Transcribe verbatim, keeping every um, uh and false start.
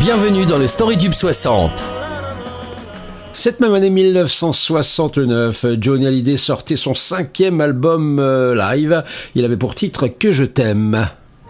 Bienvenue dans le StoryTube soixante. Cette même année mille neuf cent soixante-neuf, Johnny Hallyday sortait son cinquième album euh, live. Il avait pour titre « Que je t'aime ».